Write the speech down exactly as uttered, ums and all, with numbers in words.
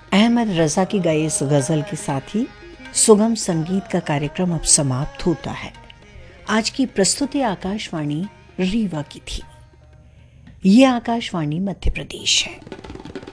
अहमद रजा की गाई इस गजल के साथ ही सुगम संगीत का कार्यक्रम अब समाप्त होता है। आज की प्रस्तुति आकाशवाणी रीवा की थी। ये आकाशवाणी मध्य प्रदेश है।